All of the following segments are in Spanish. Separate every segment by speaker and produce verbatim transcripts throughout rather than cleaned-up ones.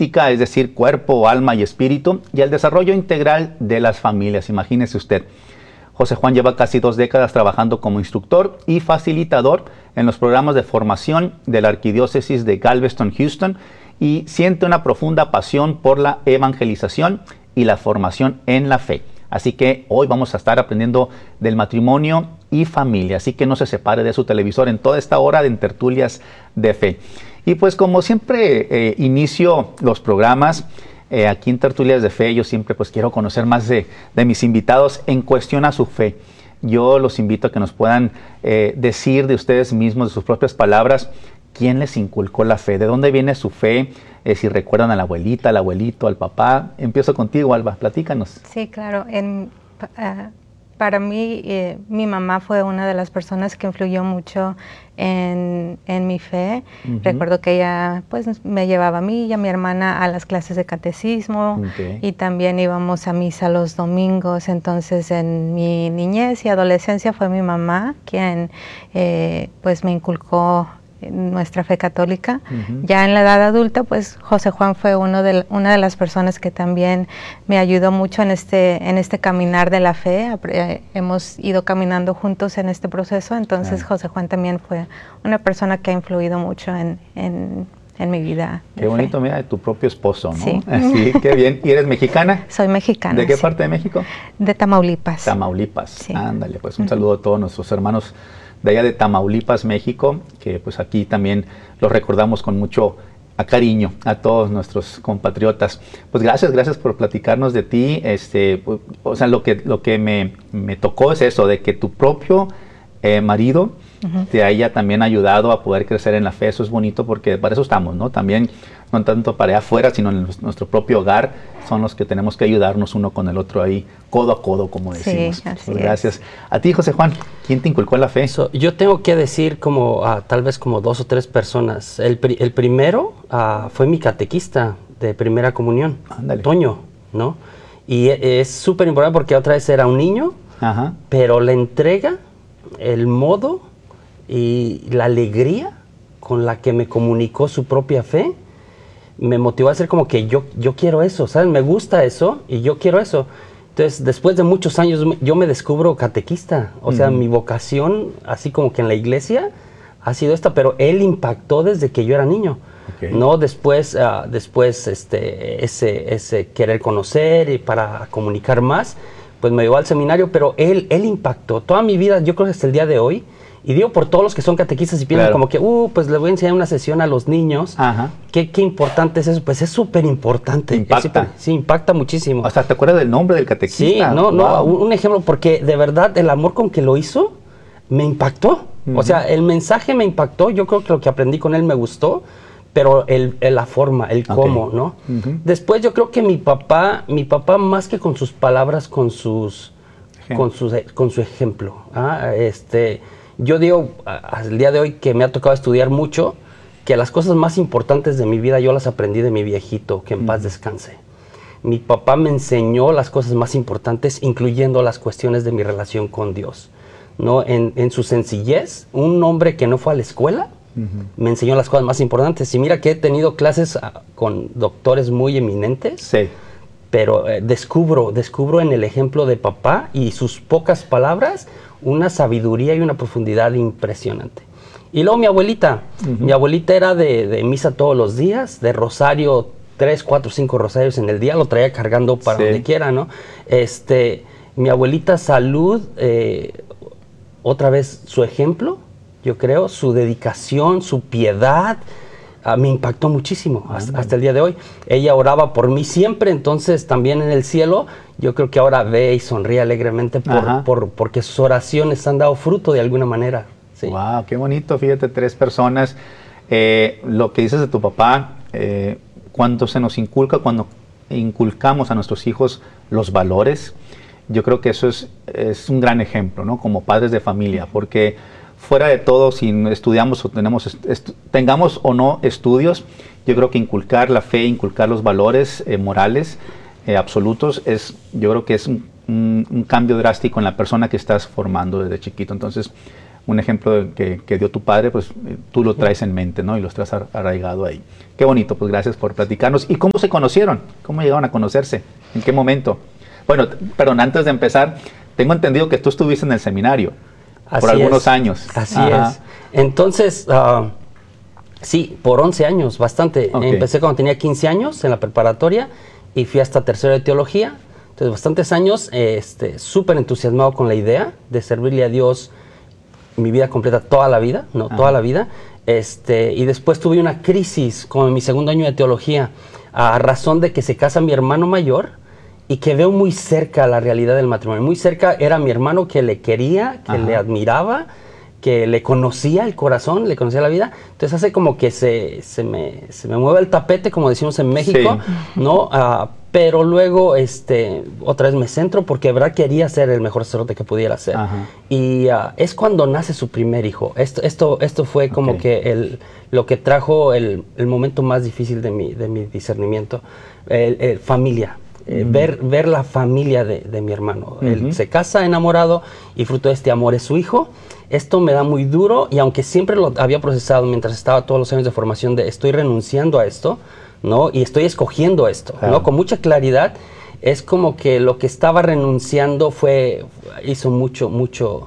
Speaker 1: holística, es decir, cuerpo, alma y espíritu, y el desarrollo integral de las familias. Imagínese usted. José Juan lleva casi dos décadas trabajando como instructor y facilitador en los programas de formación de la Arquidiócesis de Galveston, Houston, y siente una profunda pasión por la evangelización y la formación en la fe. Así que hoy vamos a estar aprendiendo del matrimonio y familia, así que no se separe de su televisor en toda esta hora de tertulias de fe. Y pues como siempre eh, inicio los programas eh, aquí en Tertulias de Fe, yo siempre pues quiero conocer más de, de mis invitados en cuestión a su fe. Yo los invito a que nos puedan eh, decir de ustedes mismos, de sus propias palabras, quién les inculcó la fe, de dónde viene su fe, eh, si recuerdan a la abuelita, al abuelito, al papá. Empiezo contigo, Alba, platícanos.
Speaker 2: Sí, claro. En, uh, para mí, eh, mi mamá fue una de las personas que influyó mucho en, en mi fe. Uh-huh. Recuerdo que ella pues, me llevaba a mí y a mi hermana a las clases de catecismo, okay. Y también íbamos a misa los domingos. Entonces, en mi niñez y adolescencia fue mi mamá quien eh, pues, me inculcó nuestra fe católica. Uh-huh. Ya en la edad adulta, pues José Juan fue uno de, una de las personas que también me ayudó mucho en este, en este caminar de la fe. Eh, hemos ido caminando juntos en este proceso, entonces claro. José Juan también fue una persona que ha influido mucho en, en, en mi vida.
Speaker 1: Qué bonito, fe. Mira, de tu propio esposo, ¿no?
Speaker 2: Sí.
Speaker 1: Así, qué bien. ¿Y eres mexicana?
Speaker 2: Soy mexicana.
Speaker 1: ¿De qué
Speaker 2: sí.
Speaker 1: parte de México?
Speaker 2: De Tamaulipas.
Speaker 1: Tamaulipas,
Speaker 2: sí.
Speaker 1: Ándale, pues un uh-huh. saludo a todos nuestros hermanos de allá de Tamaulipas, México, que pues aquí también los recordamos con mucho cariño a todos nuestros compatriotas. Pues gracias, gracias por platicarnos de ti. Este, pues, o sea, lo que, lo que me, me tocó es eso, de que tu propio eh, marido uh-huh. te haya también ayudado a poder crecer en la fe. Eso es bonito porque para eso estamos, ¿no? También, no tanto para allá afuera, sino en nuestro propio hogar, son los que tenemos que ayudarnos uno con el otro ahí, codo a codo, como decimos.
Speaker 2: Sí, así
Speaker 1: pues gracias.
Speaker 2: Es.
Speaker 1: A ti, José Juan, ¿quién te inculcó en la fe?
Speaker 3: So, yo tengo que decir como, uh, tal vez como dos o tres personas. El, pri el primero uh, fue mi catequista de primera comunión,
Speaker 1: Ándale.
Speaker 3: Toño, ¿no? Y es súper importante porque otra vez era un niño,
Speaker 1: Ajá.
Speaker 3: pero la entrega, el modo y la alegría con la que me comunicó su propia fe, me motivó a hacer como que yo, yo quiero eso, ¿sabes? Me gusta eso y yo quiero eso. Entonces, después de muchos años, yo me descubro catequista. O sea, mm. mi vocación, así como que en la iglesia, ha sido esta, pero él impactó desde que yo era niño. Okay. No después, uh, después este, ese, ese querer conocer y para comunicar más, pues me llevó al seminario, pero él, él impactó toda mi vida, yo creo que hasta el día de hoy. Y digo por todos los que son catequistas y piensan claro. como que, uh, pues le voy a enseñar una sesión a los niños.
Speaker 1: Ajá.
Speaker 3: ¿Qué, qué importante es eso? Pues es súper importante.
Speaker 1: Impacta.
Speaker 3: Super, sí, impacta muchísimo.
Speaker 1: Hasta te acuerdas del nombre del catequista.
Speaker 3: Sí, no,
Speaker 1: wow.
Speaker 3: no, un, un ejemplo, porque de verdad el amor con que lo hizo me impactó. Uh-huh. O sea, el mensaje me impactó, yo creo que lo que aprendí con él me gustó, pero el, el, la forma, el okay. cómo, ¿no? Uh-huh. Después yo creo que mi papá, mi papá más que con sus palabras, con sus, con sus, con su ejemplo. ¿ah? Este... Yo digo, al día de hoy que me ha tocado estudiar mucho, que las cosas más importantes de mi vida yo las aprendí de mi viejito, que en mm. paz descanse. Mi papá me enseñó las cosas más importantes, incluyendo las cuestiones de mi relación con Dios. ¿no? En, en su sencillez, un hombre que no fue a la escuela, uh-huh. me enseñó las cosas más importantes. Y mira que he tenido clases uh, con doctores muy eminentes.
Speaker 1: Sí.
Speaker 3: Pero eh, descubro, descubro en el ejemplo de papá y sus pocas palabras una sabiduría y una profundidad impresionante. Y luego mi abuelita, uh-huh. mi abuelita era de, de misa todos los días, de rosario, tres, cuatro, cinco rosarios en el día, lo traía cargando para sí. donde quiera, ¿no? Este, mi abuelita Salud, eh, otra vez su ejemplo, yo creo, su dedicación, su piedad, Uh, me impactó muchísimo uh-huh. hasta, hasta el día de hoy. Ella oraba por mí siempre, entonces también en el cielo, yo creo que ahora ve y sonríe alegremente por, uh-huh. por, porque sus oraciones han dado fruto de alguna manera. Sí.
Speaker 1: Wow, qué bonito, fíjate, tres personas. Eh, lo que dices de tu papá, eh, cuando se nos inculca, cuando inculcamos a nuestros hijos los valores, yo creo que eso es, es un gran ejemplo, ¿no? Como padres de familia, porque fuera de todo, si estudiamos o tenemos, tengamos o no estudios, yo creo que inculcar la fe, inculcar los valores eh, morales eh, absolutos, es, yo creo que es un, un, un cambio drástico en la persona que estás formando desde chiquito. Entonces, un ejemplo de que, que dio tu padre, pues eh, tú lo traes en mente, ¿no? Y lo estás arraigado ahí. Qué bonito, pues gracias por platicarnos. ¿Y cómo se conocieron? ¿Cómo llegaron a conocerse? ¿En qué momento? Bueno, perdón, antes de empezar, tengo entendido que tú estuviste en el seminario
Speaker 3: Así
Speaker 1: por algunos
Speaker 3: es.
Speaker 1: años.
Speaker 3: Así
Speaker 1: Ajá.
Speaker 3: es. Entonces, uh, sí, por once años, bastante.
Speaker 1: Okay.
Speaker 3: Empecé cuando tenía quince años en la preparatoria y fui hasta tercero de teología. Entonces, bastantes años, este, súper entusiasmado con la idea de servirle a Dios mi vida completa, toda la vida, no,
Speaker 1: Ajá.
Speaker 3: toda la vida. Este, y después tuve una crisis como en mi segundo año de teología, a razón de que se casa mi hermano mayor y que veo muy cerca la realidad del matrimonio. Muy cerca era mi hermano que le quería, que
Speaker 1: Ajá.
Speaker 3: le admiraba, que le conocía el corazón, le conocía la vida. Entonces hace como que se, se, me, se me mueve el tapete, como decimos en México,
Speaker 1: Sí.
Speaker 3: ¿no? Uh, pero luego este, otra vez me centro porque de verdad quería ser el mejor sacerdote que pudiera ser.
Speaker 1: Ajá.
Speaker 3: Y uh, es cuando nace su primer hijo. Esto, esto, esto fue como
Speaker 1: Ok.
Speaker 3: que el, lo que trajo el, el momento más difícil de mi, de mi discernimiento. El, el, familia. Eh,
Speaker 1: Mm.
Speaker 3: ver, ver la familia de, de mi hermano.
Speaker 1: Ujú.
Speaker 3: Él se casa enamorado y fruto de este amor es su hijo. Esto me da muy duro y aunque siempre lo había procesado mientras estaba todos los años de formación de estoy renunciando a esto, ¿no? Y estoy escogiendo esto,
Speaker 1: Claro.
Speaker 3: ¿no? Con mucha claridad, es como que lo que estaba renunciando fue, hizo mucho, mucho,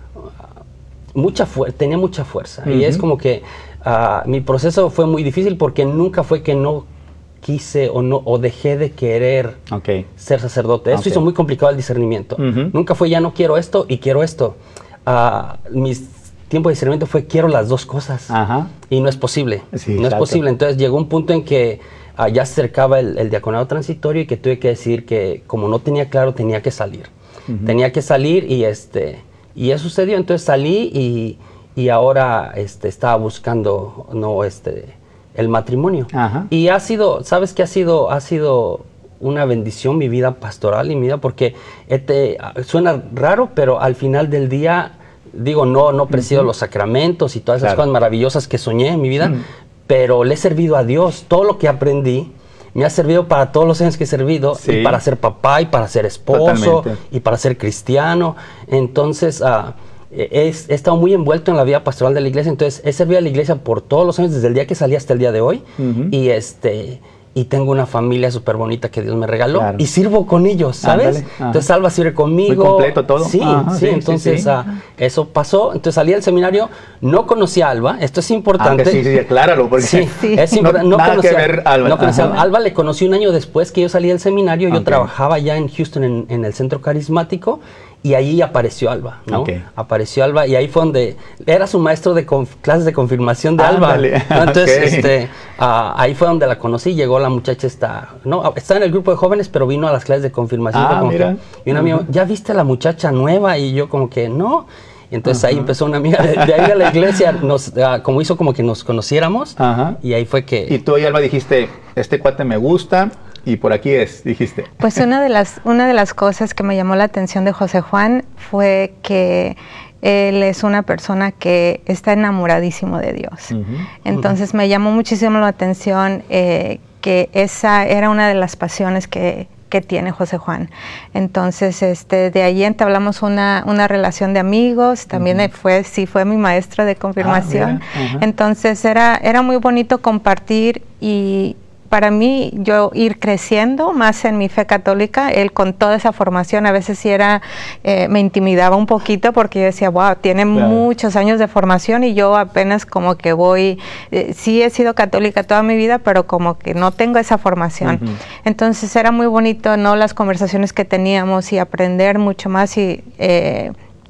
Speaker 3: mucha fuerza, tenía mucha fuerza.
Speaker 1: Uh-huh.
Speaker 3: Y es como que uh, mi proceso fue muy difícil porque nunca fue que no quise o no o dejé de querer
Speaker 1: Okay.
Speaker 3: ser sacerdote. Eso
Speaker 1: Okay.
Speaker 3: hizo muy complicado el discernimiento.
Speaker 1: Uh-huh.
Speaker 3: Nunca fue ya no quiero esto y quiero esto. Uh, mis tiempo de discernimiento fue quiero las dos cosas.
Speaker 1: Ajá.
Speaker 3: Y no es posible.
Speaker 1: Sí,
Speaker 3: no
Speaker 1: exacto.
Speaker 3: es posible. Entonces llegó un punto en que uh, ya se acercaba el, el diaconado transitorio y que tuve que decir que como no tenía claro tenía que salir. Uh-huh. Tenía que salir y este y eso sucedió. Entonces salí y, y ahora este, estaba buscando no este el matrimonio.
Speaker 1: Ajá.
Speaker 3: Y ha sido, ¿sabes qué ha sido? Ha sido una bendición mi vida pastoral y mi vida porque este, suena raro, pero al final del día, digo, no, no presido uh-huh. los sacramentos y todas esas
Speaker 1: claro.
Speaker 3: cosas maravillosas que soñé en mi vida, uh-huh. pero le he servido a Dios. Todo lo que aprendí me ha servido para todos los años que he servido, sí. y para ser papá, y para ser esposo, totalmente. Y para ser cristiano. Entonces, uh, He, he estado muy envuelto en la vida pastoral de la iglesia, entonces he servido a la iglesia por todos los años, desde el día que salí hasta el día de hoy, uh-huh. y este y tengo una familia súper bonita que Dios me regaló, claro. y sirvo con ellos, ¿sabes? Entonces Alba sirve conmigo.
Speaker 1: Muy completo todo.
Speaker 3: Sí,
Speaker 1: Ajá,
Speaker 3: sí,
Speaker 1: sí,
Speaker 3: entonces
Speaker 1: sí, sí.
Speaker 3: Uh, eso pasó, entonces salí del seminario, no conocí a Alba, esto es importante.
Speaker 1: Ah, sí, sí, acláralo, porque
Speaker 3: sí,
Speaker 2: sí.
Speaker 3: es importante. No,
Speaker 1: no
Speaker 3: conocí
Speaker 1: que ver Alba.
Speaker 3: No conocí a Alba. Alba le conocí un año después que yo salí del seminario, yo okay. trabajaba ya en Houston en, en el centro carismático, y ahí apareció Alba, ¿no? Okay. Apareció Alba y ahí fue donde era su maestro de clases de confirmación de Alba. ¿No? Entonces, okay. este, uh, ahí fue donde la conocí. Llegó la muchacha, está, no, está en el grupo de jóvenes, pero vino a las clases de confirmación.
Speaker 1: Ah,
Speaker 3: como
Speaker 1: mira.
Speaker 3: Que, y un amigo, uh-huh. ¿ya viste a la muchacha nueva? Y yo como que no. Y entonces uh-huh. ahí empezó una amiga de, de ahí a la iglesia, nos, uh, como hizo como que nos conociéramos.
Speaker 1: Uh-huh.
Speaker 3: Y ahí fue que.
Speaker 1: Y tú y Alba dijiste, este cuate me gusta. Y por aquí es, dijiste.
Speaker 2: Pues una de las una de las cosas que me llamó la atención de José Juan fue que él es una persona que está enamoradísimo de Dios. Uh-huh. Entonces uh-huh. me llamó muchísimo la atención eh, que esa era una de las pasiones que, que tiene José Juan. Entonces este, de ahí entablamos una, una relación de amigos, también uh-huh. fue, sí fue mi maestro de confirmación. Ah, uh-huh. Entonces era, era muy bonito compartir y para mí, yo ir creciendo más en mi fe católica, él con toda esa formación, a veces sí era, eh, me intimidaba un poquito porque yo decía, wow, tiene claro. muchos años de formación y yo apenas como que voy, eh, sí he sido católica toda mi vida, pero como que no tengo esa formación. Uh-huh. Entonces era muy bonito, ¿no? Las conversaciones que teníamos y aprender mucho más y... Eh,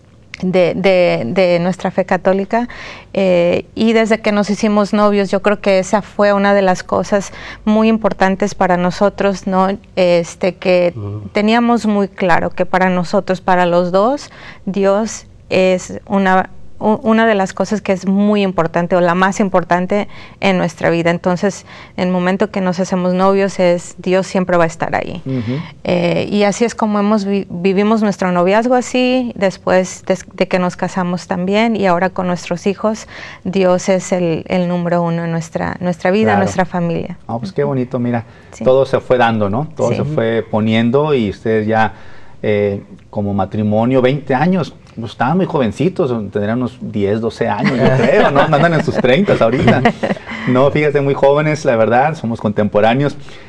Speaker 2: De, de, de nuestra fe católica eh, y desde que nos hicimos novios yo creo que esa fue una de las cosas muy importantes para nosotros, ¿no? Este, que uh-huh. teníamos muy claro que para nosotros, para los dos, Dios es una una de las cosas que es muy importante o la más importante en nuestra vida. Entonces, en el momento que nos hacemos novios, es Dios siempre va a estar ahí. Uh-huh. Eh, y así es como hemos vi- vivimos nuestro noviazgo así, después de, de que nos casamos también, y ahora con nuestros hijos, Dios es el, el número uno en nuestra, nuestra vida, claro. nuestra familia.
Speaker 1: Oh, pues qué bonito, mira,
Speaker 2: sí.
Speaker 1: todo se fue dando, ¿no? Todo
Speaker 2: sí.
Speaker 1: se fue poniendo y ustedes ya... Eh, como matrimonio, veinte años. pues, estaban muy jovencitos, tendrían unos diez, doce años, yo creo, ¿no? Andan en sus treinta ahorita. No, fíjate, muy jóvenes, la verdad, somos contemporáneos.